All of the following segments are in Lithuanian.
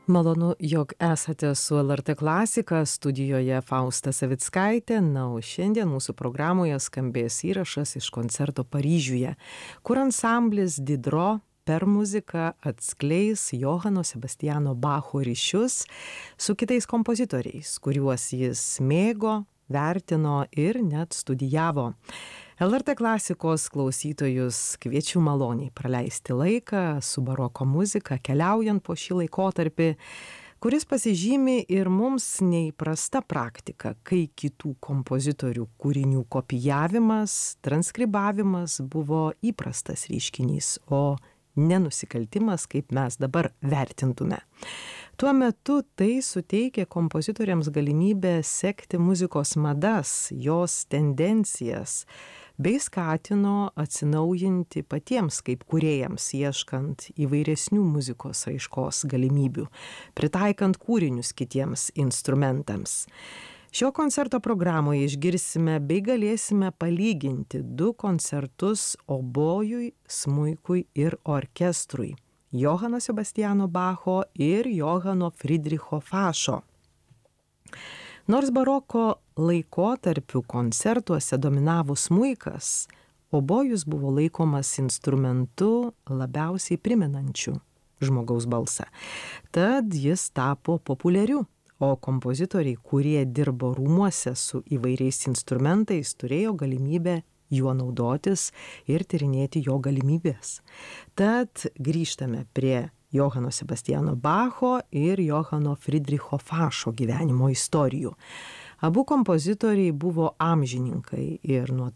Malonu, jog esate su LRT Klasika, studijoje Fausta Savickaitė, o šiandien mūsų programoje skambės įrašas iš koncerto Paryžiuje, kur ansamblis Didro per muziką atskleis Johano Sebastiano Bacho ryšius su kitais kompozitoriais, kuriuos jis mėgo, vertino ir net studijavo. LRT Klasikos klausytojus kviečiu maloniai praleisti laiką su baroko muzika, keliaujant po šį laikotarpį, kuris pasižymi ir mums neįprasta praktika, kai kitų kompozitorių kūrinių kopijavimas, transkribavimas buvo įprastas reiškinys, o nenusikaltimas, kaip mes dabar vertintume. Tuo metu tai suteikė kompozitoriams galimybę sekti muzikos madas, jos tendencijas, bei skatino atsinaujinti patiems kaip kūrėjams, ieškant įvairesnių muzikos raiškos galimybių, pritaikant kūrinius kitiems instrumentams. Šio koncerto programoje išgirsime bei galėsime palyginti 2 koncertus obojui, smuikui ir orkestrui. Johano Sebastiano Bacho ir Johano Friedricho Fašo. Nors baroko laikotarpių koncertuose dominavo smuikas, obojus buvo laikomas instrumentu labiausiai primenančiu žmogaus balsą. Tad jis tapo populiariu, o kompozitoriai, kurie dirbo rūmuose su įvairiais instrumentais, turėjo galimybę juo naudotis ir tyrinėti jo galimybės. Tad grįžtame prie Johano Sebastiano Bacho ir Johano Friedricho Fašo gyvenimo istorijų. Abu kompozitoriai buvo amžininkai ir nuo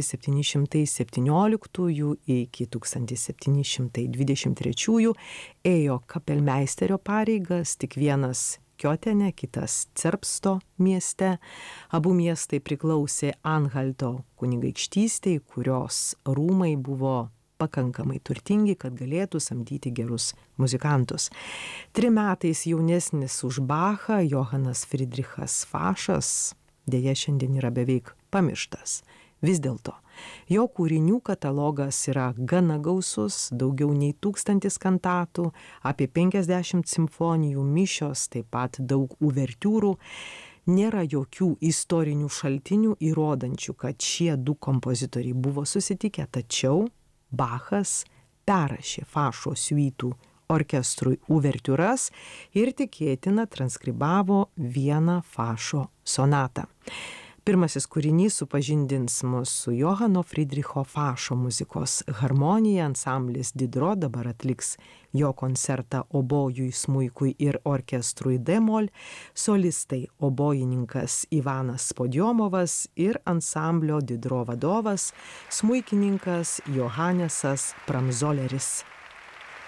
1717 iki 1723 ėjo kapelmeisterio pareigas, tik vienas Kiotene, kitas Cerbsto mieste. Abu miestai priklausė Anhalto kunigaikštystei, kurios rūmai buvo pakankamai turtingi, kad galėtų samdyti gerus muzikantus. 3 metais jaunesnis už Bachą, Johanas Friedrichas Fašas, deja šiandien yra beveik pamirštas. Vis dėlto, jo kūrinių katalogas yra gana gausus, daugiau nei 1000 kantatų, apie 50 simfonijų, mišios, taip pat daug uvertiūrų. Nėra jokių istorinių šaltinių įrodančių, kad šie 2 kompozitoriai buvo susitikę, tačiau Bachas perrašė Fašo siuitų orkestrui uvertiūras ir tikėtina transkribavo vieną Fašo sonatą. Pirmasis kūrinys supažindins mus su Johano Friedricho Fašo muzikos harmonija. Ansamblis Didro dabar atliks jo koncertą obojui, smuikui ir orkestrui D-mol, solistai obojininkas Ivanas Podiomovas ir ansamblio Didro vadovas, smuikininkas Johanesas Pramzoleris.